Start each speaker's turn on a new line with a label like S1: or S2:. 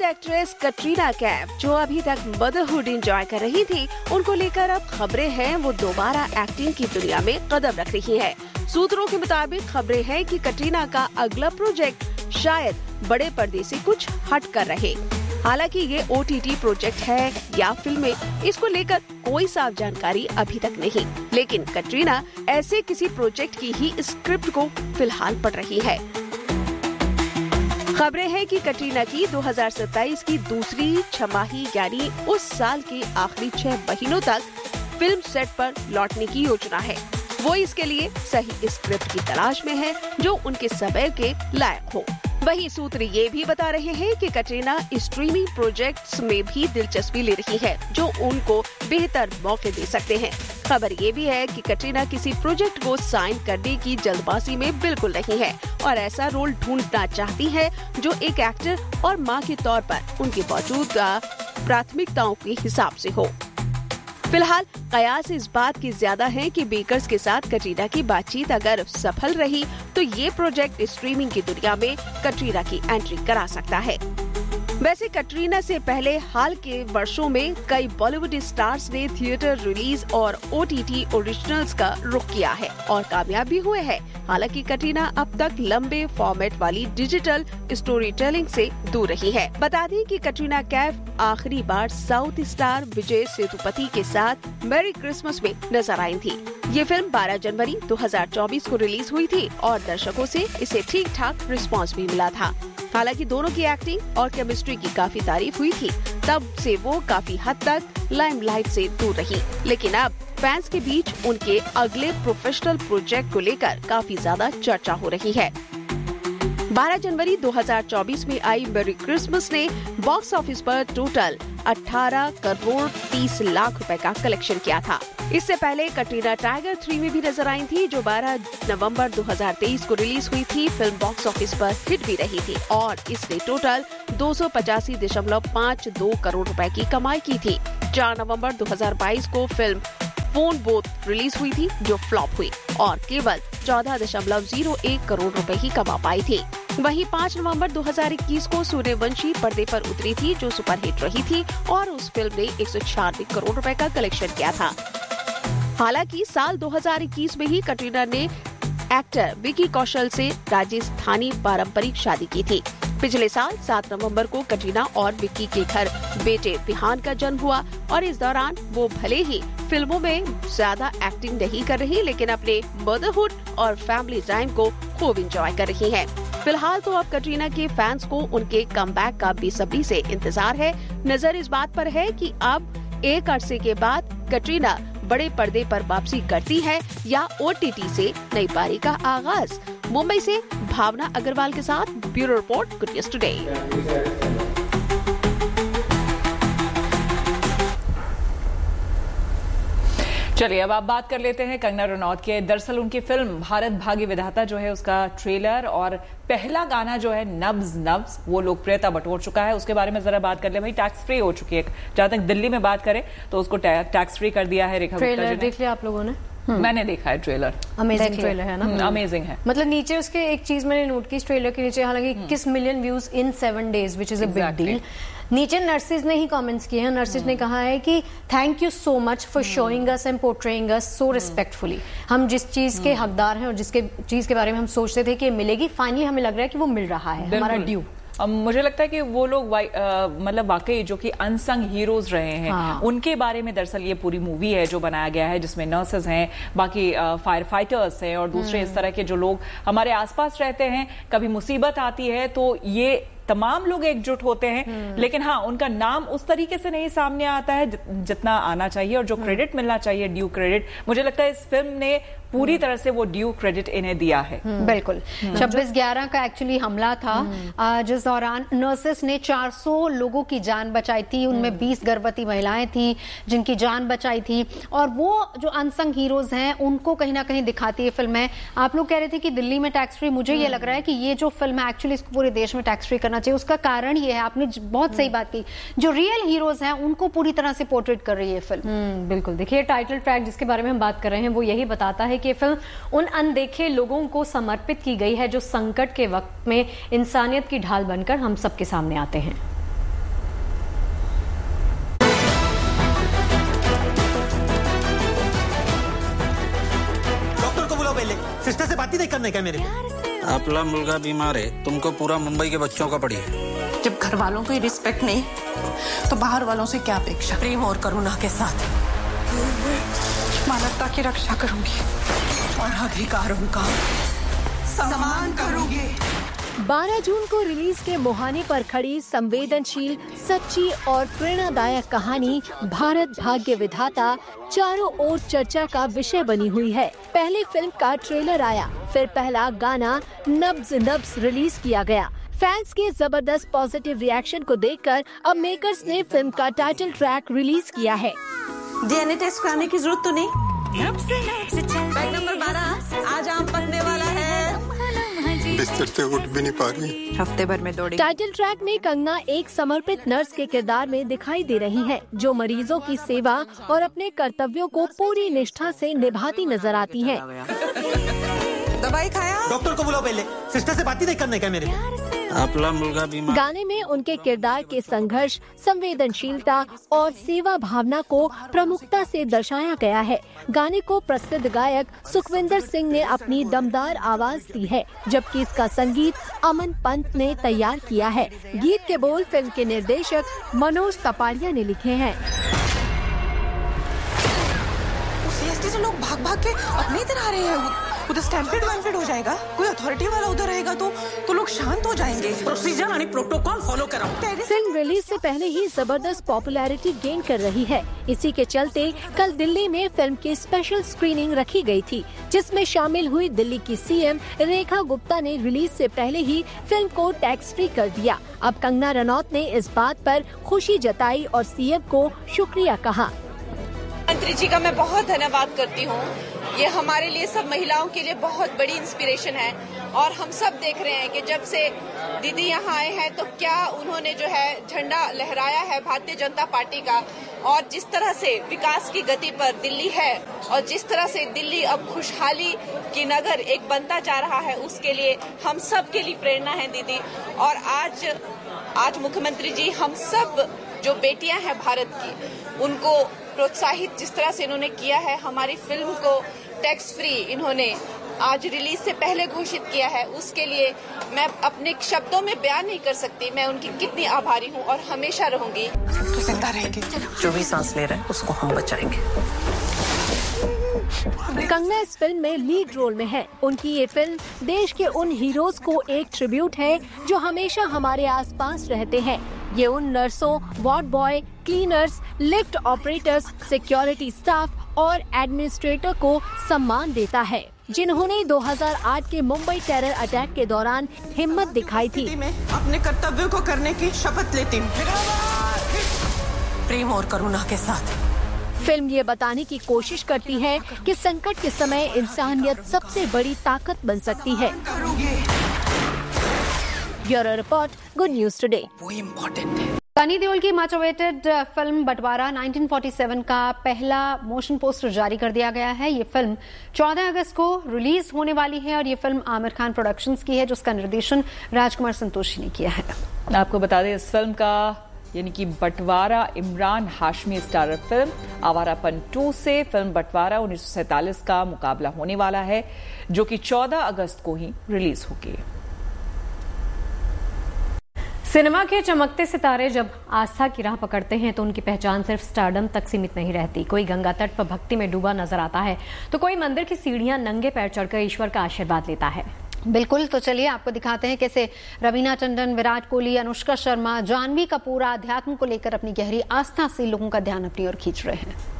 S1: Actress Katrina Kaif जो अभी तक मदरहुड एंजॉय कर रही थी, उनको लेकर अब खबरें हैं वो दोबारा एक्टिंग की दुनिया में कदम रख रही है। सूत्रों के मुताबिक खबरें हैं कि कटरीना का अगला प्रोजेक्ट शायद बड़े पर्दे से कुछ हट कर रहे। हालांकि ये OTT प्रोजेक्ट है या फिल्में, इसको लेकर कोई साफ जानकारी अभी तक नहीं, लेकिन कटरीना ऐसे किसी प्रोजेक्ट की ही स्क्रिप्ट को फिलहाल पढ़ रही है। खबरें हैं कि कटरीना की 2027 की दूसरी छमाही यानी उस साल के आखिरी 6 महीनों तक फिल्म सेट पर लौटने की योजना है। वो इसके लिए सही स्क्रिप्ट की तलाश में है जो उनके समय के लायक हो। वहीं सूत्र ये भी बता रहे हैं कि कटरीना स्ट्रीमिंग प्रोजेक्ट्स में भी दिलचस्पी ले रही है जो उनको बेहतर मौके दे सकते हैं। खबर ये भी है कि कटरीना किसी प्रोजेक्ट को साइन करने की जल्दबाजी में बिल्कुल नहीं है और ऐसा रोल ढूंढना चाहती है जो एक एक्टर और मां के तौर पर उनकी मौजूदा प्राथमिकताओं के हिसाब से हो। फिलहाल कयास इस बात की ज्यादा है कि बेकर्स के साथ कटरीना की बातचीत अगर सफल रही तो ये प्रोजेक्ट स्ट्रीमिंग की दुनिया में कटरीना की एंट्री करा सकता है। वैसे कटरीना से पहले हाल के वर्षों में कई बॉलीवुड स्टार्स ने थिएटर रिलीज और OTT ओरिजिनल्स का रुख किया है और कामयाब भी हुए हैं। हालांकि कटरीना अब तक लंबे फॉर्मेट वाली डिजिटल स्टोरी टेलिंग से दूर रही है। बता दें कि कटरीना कैफ आखिरी बार साउथ स्टार विजय सेतुपति के साथ मैरी क्रिसमस में नजर आई थी। ये फिल्म 12 जनवरी 2024 को रिलीज हुई थी और दर्शकों से इसे ठीक ठाक रिस्पॉन्स भी मिला था। हालांकि दोनों की एक्टिंग और केमिस्ट्री की काफी तारीफ हुई थी, तब से वो काफी हद तक लाइमलाइट से दूर रही। लेकिन अब फैंस के बीच उनके अगले प्रोफेशनल प्रोजेक्ट को लेकर काफी ज्यादा चर्चा हो रही है। 12 जनवरी 2024 में आई मैरी क्रिसमस ने बॉक्स ऑफिस पर टोटल 18 करोड़ 30 लाख रुपए का कलेक्शन किया था। इससे पहले कटरीना टाइगर 3 में भी नजर आई थी जो 12 नवंबर 2023 को रिलीज हुई थी। फिल्म बॉक्स ऑफिस पर हिट भी रही थी और इसने टोटल 285.52 करोड़ रुपए की कमाई की थी। 4 नवंबर 2022 को फिल्म फोन बोथ रिलीज हुई थी जो फ्लॉप हुई और केवल 14.01 करोड़ रुपए ही कमा पाई थी। वहीं 5 नवंबर 2021 को सूर्यवंशी पर्दे पर उतरी थी जो सुपरहिट रही थी और उस फिल्म ने 196 करोड़ रुपए का कलेक्शन किया था। हालांकि साल 2021 में ही कटरीना ने एक्टर विकी कौशल से राजस्थानी पारंपरिक शादी की थी। पिछले साल 7 नवंबर को कटरीना और विक्की के घर बेटे विहान का जन्म हुआ और इस दौरान वो भले ही फिल्मों में ज्यादा एक्टिंग नहीं कर रही लेकिन अपने मदरहुड और फैमिली टाइम को खूब एंजॉय कर रही हैं। फिलहाल तो अब कटरीना के फैंस को उनके कमबैक का बेसब्री से इंतजार है। नजर इस बात पर है कि अब एक अरसे के बाद कटरीना बड़े पर्दे पर वापसी करती है या OTT से नई पारी का आगाज। मुंबई से भावना अग्रवाल के साथ bureau report, good news today.
S2: चलिए अब आप बात कर लेते हैं कंगना रनौत के। दरअसल उनकी फिल्म भारत भाग्य विधाता जो है उसका ट्रेलर और पहला गाना जो है नब्ज नब्ज वो लोकप्रियता बटोर चुका है। उसके बारे में जरा बात कर ले। भाई टैक्स फ्री हो चुकी है, जहां तक दिल्ली में बात करें तो उसको टैक्स फ्री कर दिया है। रेखा गुप्ता जी ने
S3: देख लिया आप लोगों ने?
S2: मैंने देखा है ट्रेलर,
S3: अमेजिंग ट्रेलर है ना,
S2: अमेजिंग है।
S3: मतलब नीचे उसके एक चीज मैंने नोट की इस ट्रेलर के नीचे, हालांकि 21 million views in 7 days which is a big deal. नीचे नर्सिस ने ही कमेंट्स किए हैं। नर्सिस ने कहा है कि thank you so much for showing us and portraying us so respectfully. हम जिस चीज के हकदार हैं और जिसके चीज के बारे में हम सोचते थे कि मिलेगी, फाइनली हमें लग रहा है कि वो मिल रहा है, हमारा ड्यू।
S2: मुझे लगता है कि वो लोग मतलब वाकई जो कि अनसंग हीरोज रहे हैं, उनके बारे में दरअसल ये पूरी मूवी है जो बनाया गया है, जिसमें नर्सेज हैं, बाकी फायर फाइटर्स हैं और दूसरे इस तरह के जो लोग हमारे आसपास रहते हैं। कभी मुसीबत आती है तो ये तमाम लोग एकजुट होते हैं, लेकिन हाँ उनका नाम उस तरीके से नहीं सामने आता है जितना आना चाहिए और जो क्रेडिट मिलना चाहिए, ड्यू क्रेडिट, मुझे लगता है इस फिल्म ने पूरी तरह से वो ड्यू क्रेडिट इन्हें दिया है।
S3: बिल्कुल। 26/11 का एक्चुअली हमला था जिस दौरान नर्सेस ने 400 लोगों की जान बचाई थी, उनमें 20 गर्भवती महिलाएं थी जिनकी जान बचाई थी और वो जो अनसंग हीरोज हैं उनको कहीं ना कहीं दिखाती है फिल्म में। आप लोग कह रहे थे कि दिल्ली में टैक्स फ्री, मुझे ये लग रहा है कि ये जो फिल्म है एक्चुअली इसको पूरे देश में टैक्स फ्री करना चाहिए। उसका कारण ये है, आपने बहुत सही बात की, जो रियल हीरोज हैं उनको पूरी तरह से पोर्ट्रेट कर रही है फिल्म। बिल्कुल। देखिए टाइटल ट्रैक जिसके बारे में हम बात कर रहे हैं वो यही बताता है कि फिल्म उन अनदेखे लोगों को समर्पित की गई है जो संकट के वक्त में इंसानियत की ढाल बनकर हम सबके सामने आते हैं।
S4: देखकर नहीं क्या मेरे?
S5: आपला मुलगा बीमार है, तुमको पूरा मुंबई के बच्चों का पड़ी है।
S6: जब घर वालों को रिस्पेक्ट नहीं तो बाहर वालों से क्या अपेक्षा? प्रेम और करुणा के साथ मानवता की रक्षा करूंगी और अधिकारों का सम्मान करूंगी।
S7: 12 जून को रिलीज के मुहाने पर खड़ी संवेदनशील, सच्ची और प्रेरणादायक कहानी भारत भाग्य विधाता चारों ओर चर्चा का विषय बनी हुई है। पहले फिल्म का ट्रेलर आया, फिर पहला गाना नब्ज नब्ज रिलीज किया गया। फैंस के जबरदस्त पॉजिटिव रिएक्शन को देखकर अब मेकर्स ने फिल्म का टाइटल ट्रैक रिलीज किया है।
S6: डीएनए टेस्ट कराने की जरूरत तो नहीं? बैग नंबर 12 आज आम पकने वाला है।
S8: बिस्तर से उठ भी नहीं पा रही।
S6: हफ्ते भर में दौड़ी।
S7: टाइटल ट्रैक में कंगना एक समर्पित नर्स के किरदार में दिखाई दे रही हैं, जो मरीजों की सेवा और अपने कर्तव्यों को पूरी निष्ठा से निभाती नजर आती हैं।
S6: दवाई खाया?
S4: डॉक्टर को बुलाओ पहले, सिस्टर से बात ही नहीं करने क्या मेरे?
S5: आपला मुलगा बीमार।
S7: गाने में उनके किरदार के संघर्ष, संवेदनशीलता और सेवा भावना को प्रमुखता से दर्शाया गया है। गाने को प्रसिद्ध गायक सुखविंदर सिंह ने अपनी दमदार आवाज दी है, जबकि इसका संगीत अमन पंत ने तैयार किया है। गीत के बोल फिल्म के निर्देशक मनोज तपाड़िया ने लिखे हैं।
S6: सीएसटी से लोग भाग भाग के अपने इधर आ रहे हैं। उधर स्टैम्पेड वैम्पेड हो जाएगा, कोई अथॉरिटी वाला उधर रहेगा तो लोग शांत हो जाएंगे।
S4: प्रोसीजर आणि प्रोटोकॉल फॉलो कराओ।
S7: फिल्म रिलीज से पहले ही जबरदस्त पॉपुलैरिटी गेन कर रही है। इसी के चलते कल दिल्ली में फिल्म की स्पेशल स्क्रीनिंग रखी गई थी, जिसमें शामिल हुई दिल्ली की सीएम रेखा गुप्ता ने रिलीज से पहले ही फिल्म को टैक्स फ्री कर दिया। अब कंगना रनौत ने इस बात पर खुशी जताई और सीएम को शुक्रिया कहा।
S9: मंत्री जी का मैं बहुत धन्यवाद करती हूँ। ये हमारे लिए, सब महिलाओं के लिए बहुत बड़ी इंस्पिरेशन है और हम सब देख रहे हैं कि जब से दीदी यहाँ आए हैं तो क्या उन्होंने जो है झंडा लहराया है भारतीय जनता पार्टी का, और जिस तरह से विकास की गति पर दिल्ली है और जिस तरह से दिल्ली अब खुशहाली की नगर एक बनता जा रहा है, उसके लिए हम सब के लिए प्रेरणा है दीदी। और आज मुख्यमंत्री जी हम सब जो बेटियां हैं भारत की, उनको प्रोत्साहित जिस तरह से इन्होंने किया है, हमारी फिल्म को टैक्स फ्री इन्होंने आज रिलीज से पहले घोषित किया है, उसके लिए मैं अपने शब्दों में बयान नहीं कर सकती मैं उनकी कितनी आभारी हूँ और हमेशा रहूंगी।
S6: तो जिंदा रहेंगे, जो भी सांस ले रहे हैं उसको हम बचाएंगे।
S7: कंगना इस फिल्म में लीड रोल में है। उनकी ये फिल्म देश के उन हीरोज को एक ट्रिब्यूट है जो हमेशा हमारे आसपास रहते हैं। ये उन नर्सों, ward boy, cleaners, lift operators, security staff और एडमिनिस्ट्रेटर को सम्मान देता है, जिन्होंने 2008 के मुंबई टेरर अटैक के दौरान हिम्मत दिखाई थी।
S6: मैं अपने कर्तव्यों को करने की शपथ लेती हूँ, प्रेम और करुणा के साथ।
S7: फिल्म ये बताने की कोशिश करती है कि संकट के समय इंसानियत सबसे बड़ी ताकत बन सकती है। Bureau report, good news today.
S6: वो इम्पोर्टेंट है।
S3: सनी देओल की मच अवेटेड फिल्म बंटवारा 1947 का पहला मोशन पोस्टर जारी कर दिया गया है। ये फिल्म 14 अगस्त को रिलीज होने वाली है और ये फिल्म आमिर खान प्रोडक्शंस की है, जिसका निर्देशन राजकुमार संतोषी ने किया है।
S2: आपको बता दें, इस फिल्म का यानी कि बंटवारा इमरान हाशमी स्टारर फिल्म आवारापन 2 से फिल्म बंटवारा 1947 का मुकाबला होने वाला है, जो कि 14 अगस्त को ही रिलीज होगी।
S10: सिनेमा के चमकते सितारे जब आस्था की राह पकड़ते हैं तो उनकी पहचान सिर्फ स्टारडम तक सीमित नहीं रहती। कोई गंगा तट पर भक्ति में डूबा नजर आता है तो कोई मंदिर की सीढ़ियां नंगे पैर चढ़कर ईश्वर का आशीर्वाद लेता है।
S3: बिल्कुल, तो चलिए आपको दिखाते हैं कैसे रवीना टंडन, विराट कोहली, अनुष्का शर्मा, जानवी कपूर अध्यात्म को लेकर अपनी गहरी आस्था से लोगों का ध्यान अपनी ओर खींच रहे हैं।